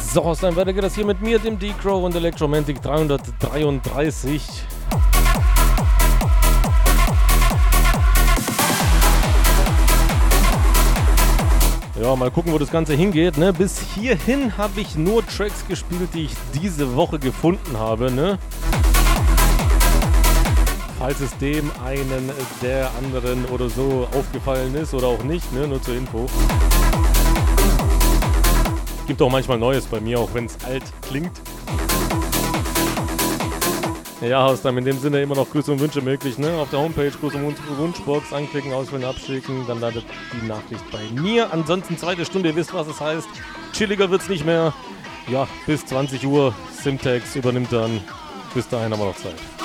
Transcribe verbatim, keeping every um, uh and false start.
So, dann weiter geht das hier mit mir, dem D-Crow und Electromantic dreihundertdreiunddreißig. Ja, mal gucken, wo das Ganze hingeht, ne? Bis hierhin habe ich nur Tracks gespielt, die ich diese Woche gefunden habe, ne? Falls es dem einen der anderen oder so aufgefallen ist oder auch nicht, ne? Nur zur Info. Gibt auch manchmal Neues bei mir, auch wenn es alt klingt. Ja, Hausdam, in dem Sinne immer noch Grüße und Wünsche möglich, ne? Auf der Homepage Grüße und Wunschbox anklicken, ausfüllen, abschicken, dann landet die Nachricht bei mir. Ansonsten zweite Stunde, ihr wisst, was es heißt. Chilliger wird's nicht mehr. Ja, bis zwanzig Uhr. Simtex übernimmt dann. Bis dahin haben wir noch Zeit.